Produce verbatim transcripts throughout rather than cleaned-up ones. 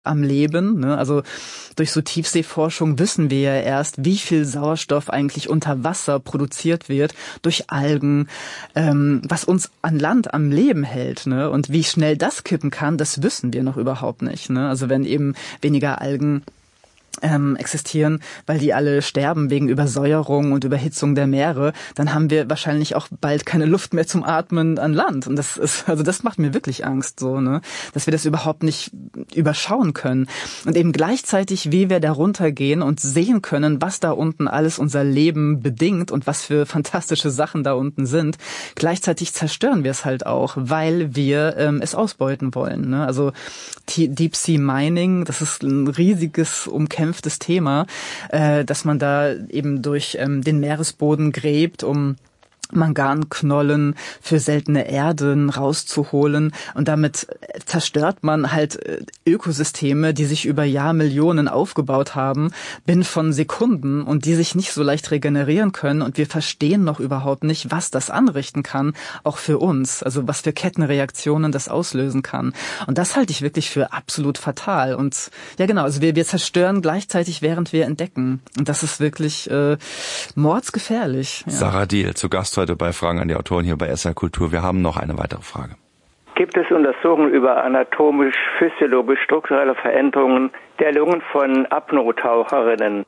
am Leben, ne? Also durch so Tiefseeforschung wissen wir ja erst, wie viel Sauerstoff eigentlich unter Wasser produziert wird durch Algen, ähm, was uns an Land am Leben hält, ne? Und wie schnell das kippen kann, das wissen wir noch überhaupt nicht, ne? Also wenn eben weniger Algen Ähm, existieren, weil die alle sterben wegen Übersäuerung und Überhitzung der Meere, dann haben wir wahrscheinlich auch bald keine Luft mehr zum Atmen an Land. Und das ist, also das macht mir wirklich Angst, so, ne, dass wir das überhaupt nicht überschauen können. Und eben gleichzeitig, wie wir da runtergehen und sehen können, was da unten alles unser Leben bedingt und was für fantastische Sachen da unten sind, gleichzeitig zerstören wir es halt auch, weil wir ähm, es ausbeuten wollen, ne? Also Deep Sea Mining, das ist ein riesiges umkämpftes Thema, äh, dass man da eben durch ähm, den Meeresboden gräbt, um Manganknollen für seltene Erden rauszuholen, und damit zerstört man halt Ökosysteme, die sich über Jahrmillionen aufgebaut haben, binnen von Sekunden, und die sich nicht so leicht regenerieren können, und wir verstehen noch überhaupt nicht, was das anrichten kann, auch für uns, also was für Kettenreaktionen das auslösen kann. Und das halte ich wirklich für absolut fatal. Und ja genau, also wir, wir zerstören gleichzeitig, während wir entdecken. Und das ist wirklich äh, mordsgefährlich. Ja. Sarah Diehl, zu Gast heute bei Fragen an die Autoren hier bei S R Kultur. Wir haben noch eine weitere Frage. Gibt es Untersuchungen über anatomisch, physiologisch, strukturelle Veränderungen der Lungen von Apnoe-Taucherinnen?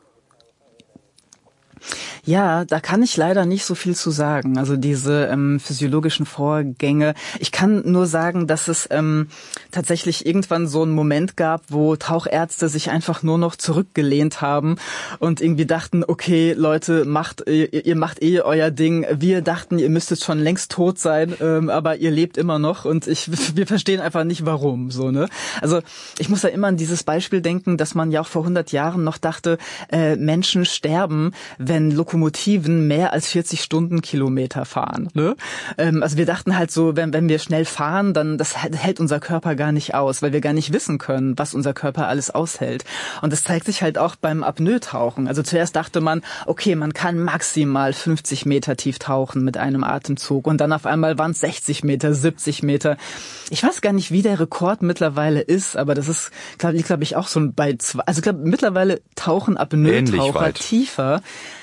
Ja, da kann ich leider nicht so viel zu sagen. Also diese ähm, physiologischen Vorgänge. Ich kann nur sagen, dass es ähm, tatsächlich irgendwann so einen Moment gab, wo Tauchärzte sich einfach nur noch zurückgelehnt haben und irgendwie dachten, okay, Leute, macht ihr, ihr macht eh euer Ding. Wir dachten, ihr müsstet schon längst tot sein, ähm, aber ihr lebt immer noch, und ich wir verstehen einfach nicht, warum. So, ne? Also ich muss da immer an dieses Beispiel denken, dass man ja auch vor hundert Jahren noch dachte, äh, Menschen sterben, wenn Lokomotiven mehr als vierzig Stundenkilometer fahren. Ne? Ähm, also wir dachten halt so, wenn, wenn wir schnell fahren, dann das hält unser Körper gar nicht aus, weil wir gar nicht wissen können, was unser Körper alles aushält. Und das zeigt sich halt auch beim Apnoe-Tauchen. Also zuerst dachte man, okay, man kann maximal fünfzig Meter tief tauchen mit einem Atemzug, und dann auf einmal waren es sechzig Meter, siebzig Meter. Ich weiß gar nicht, wie der Rekord mittlerweile ist, aber das ist, glaube glaub ich, auch so bei zwei, also ich glaube, mittlerweile tauchen Apnoe-Taucher tiefer.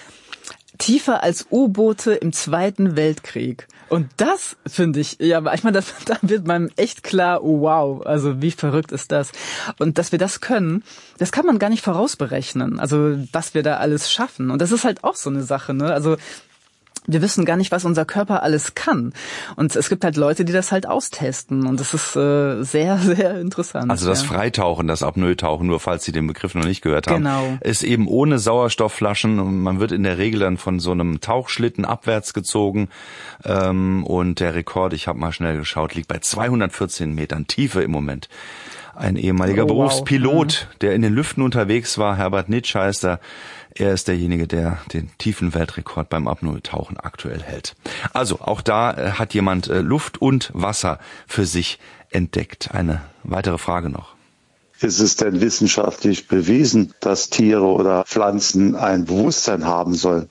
Tiefer als U-Boote im Zweiten Weltkrieg. Und das finde ich, ja, ich meine, das, da wird man echt klar, oh, wow, also wie verrückt ist das? Und dass wir das können, das kann man gar nicht vorausberechnen, also was wir da alles schaffen. Und das ist halt auch so eine Sache, ne? Also wir wissen gar nicht, was unser Körper alles kann. Und es gibt halt Leute, die das halt austesten. Und das ist äh, sehr, sehr interessant. Also das ja. Freitauchen, das Apnoe-Tauchen, nur falls Sie den Begriff noch nicht gehört haben, genau. ist eben ohne Sauerstoffflaschen. Und man wird in der Regel dann von so einem Tauchschlitten abwärts gezogen. Ähm, und der Rekord, ich habe mal schnell geschaut, liegt bei zweihundertvierzehn Metern Tiefe im Moment. Ein ehemaliger oh, Berufspilot, wow. der in den Lüften unterwegs war, Herbert Nitsch heißt er. Er ist derjenige, der den tiefen Weltrekord beim Apnoe-Tauchen aktuell hält. Also auch da äh, hat jemand äh, Luft und Wasser für sich entdeckt. Eine weitere Frage noch. Ist es denn wissenschaftlich bewiesen, dass Tiere oder Pflanzen ein Bewusstsein haben sollen?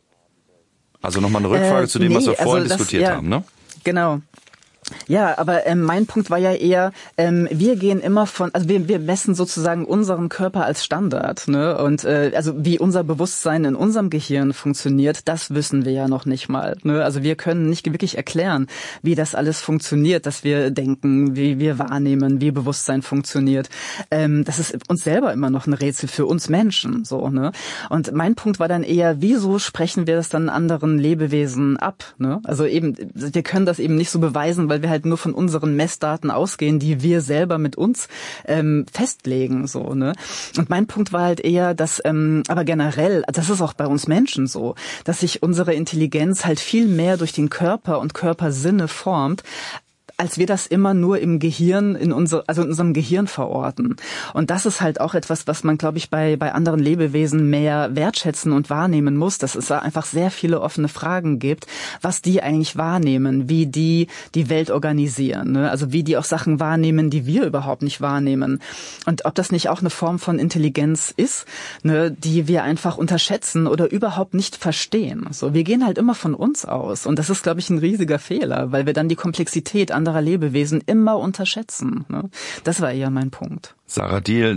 Also nochmal eine Rückfrage äh, zu dem, nee, was wir vorhin also das, diskutiert ja, haben, ne? Genau. Ja, aber ähm, mein Punkt war ja eher, ähm, wir gehen immer von, also wir, wir messen sozusagen unseren Körper als Standard, ne? Und äh, also wie unser Bewusstsein in unserem Gehirn funktioniert, das wissen wir ja noch nicht mal, ne? Also wir können nicht wirklich erklären, wie das alles funktioniert, dass wir denken, wie wir wahrnehmen, wie Bewusstsein funktioniert. Ähm, das ist uns selber immer noch ein Rätsel für uns Menschen, so, ne? Und mein Punkt war dann eher, wieso sprechen wir das dann anderen Lebewesen ab, ne? Also eben, wir können das eben nicht so beweisen, weil wir halt nur von unseren Messdaten ausgehen, die wir selber mit uns ähm, festlegen, so, ne? Und mein Punkt war halt eher, dass, ähm, aber generell, das ist auch bei uns Menschen so, dass sich unsere Intelligenz halt viel mehr durch den Körper und Körpersinne formt, als wir das immer nur im Gehirn, in unser, also in unserem Gehirn verorten. Und das ist halt auch etwas, was man, glaube ich, bei, bei anderen Lebewesen mehr wertschätzen und wahrnehmen muss, dass es da einfach sehr viele offene Fragen gibt, was die eigentlich wahrnehmen, wie die die Welt organisieren, ne? Also wie die auch Sachen wahrnehmen, die wir überhaupt nicht wahrnehmen. Und ob das nicht auch eine Form von Intelligenz ist, ne, die wir einfach unterschätzen oder überhaupt nicht verstehen. So, wir gehen halt immer von uns aus. Und das ist, glaube ich, ein riesiger Fehler, weil wir dann die Komplexität anderer anderer Lebewesen immer unterschätzen. Ne? Das war eher mein Punkt. Sarah Diehl,